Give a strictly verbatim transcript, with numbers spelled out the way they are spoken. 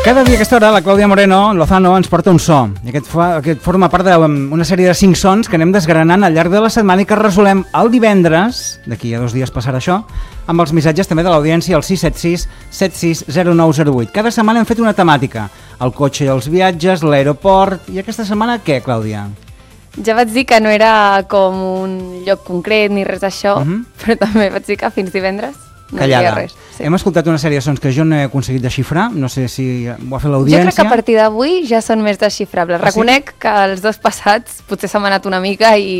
Cada dia a aquesta hora la Clàudia Moreno Lozano ens porta un so i aquest, fa, aquest forma part d'una sèrie de cinc sons que anem desgranant al llarg de la setmana i que resolem el divendres, d'aquí a dos dies passarà això, amb els missatges també de l'audiència al sis set sis set sis zero nou zero vuit. Cada setmana hem fet una temàtica, el cotxe i els viatges, l'aeroport, i aquesta setmana què, Clàudia? Ja vaig dir que no era com un lloc concret ni res d'això, uh-huh. però també vaig dir que fins divendres no hi havia res. Sí. Hem escoltat una sèrie de sons que jo no he aconseguit desxifrar, no sé si ho ha fet l'audiència. Jo crec que a partir d'avui ja són més desxifrables. Ah, Reconec sí? que els dos passats potser s'han anat una mica i